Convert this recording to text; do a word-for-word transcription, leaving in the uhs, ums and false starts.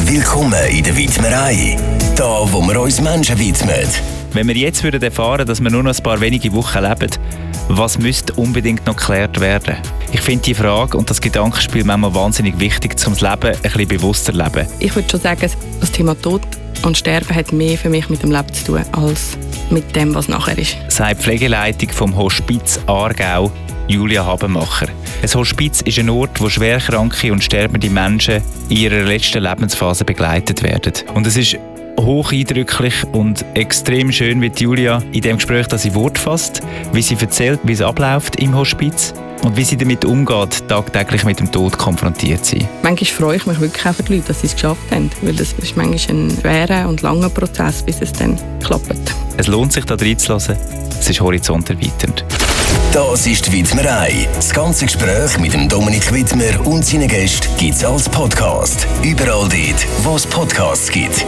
Willkommen in der Widmerei. Da, wo wir uns Menschen widmen. Wenn wir jetzt würden erfahren, dass wir nur noch ein paar wenige Wochen leben, was müsste unbedingt noch geklärt werden? Ich finde die Frage und das Gedankenspiel manchmal wahnsinnig wichtig, um das Leben ein bisschen bewusster zu leben. Ich würde schon sagen, das Thema Tod und Sterben hat mehr für mich mit dem Leben zu tun, als mit dem, was nachher ist. Sagt die Pflegeleitung vom Hospiz Aargau, Julia Habenmacher. Ein Hospiz ist ein Ort, wo schwerkranke und sterbende Menschen in ihrer letzten Lebensphase begleitet werden. Und es ist hoch eindrücklich und extrem schön, wie Julia in dem Gespräch, dass sie Wort fasst, wie sie erzählt, wie es abläuft im Hospiz und wie sie damit umgeht, tagtäglich mit dem Tod konfrontiert zu sein. Manchmal freue ich mich wirklich auch für die Leute, dass sie es geschafft haben, weil das ist manchmal ein schwerer und langer Prozess, bis es dann klappt. Es lohnt sich, da reinzuhören. Es ist horizonterweiternd. Das ist die Widmerei. Das ganze Gespräch mit dem Dominik Widmer und seinen Gästen gibt es als Podcast. Überall dort, wo es Podcasts gibt.